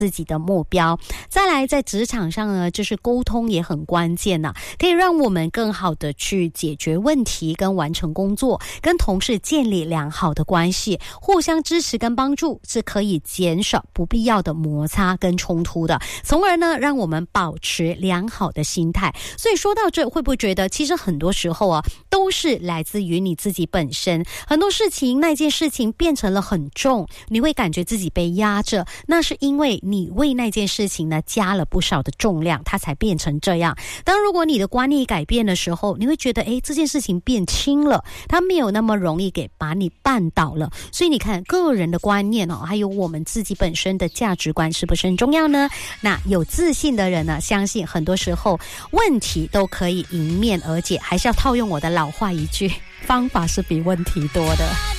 自己的目标。再来，在职场上呢，就是沟通也很关键啊，可以让我们更好的去解决问题跟完成工作，跟同事建立良好的关系，互相支持跟帮助，是可以减少不必要的摩擦跟冲突的，从而呢让我们保持良好的心态。所以说到这，会不会觉得其实很多时候啊，都是来自于你自己本身，很多事情那件事情变成了很重，你会感觉自己被压着，那是因为你为那件事情呢加了不少的重量，它才变成这样。当如果你的观念改变的时候，你会觉得这件事情变轻了，它没有那么容易给把你绊倒了。所以你看，个人的观念还有我们自己本身的价值观是不是很重要呢？那有自信的人呢，相信很多时候问题都可以迎面而解。还是要套用我的老话一句，方法是比问题多的。